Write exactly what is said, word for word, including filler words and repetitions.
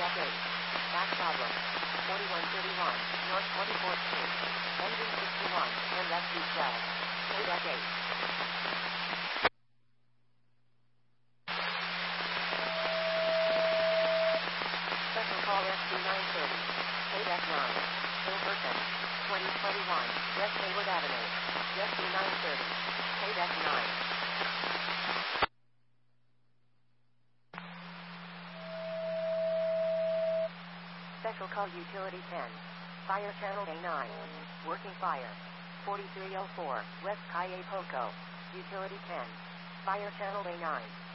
Deck eight. Back problem. forty-one thirty-one, North forty-fourth Street. Engine sixty-one, and rescue twelve. Deck eight. Special call Rescue nine thirty. Deck nine. Ill person. twenty twenty-one, West Hayward Avenue. Rescue nine thirty. Deck nine. Special call Utility ten. Fire Channel A nine. Working fire. forty-three oh four, West Calle Poco. Utility ten. Fire Channel A nine.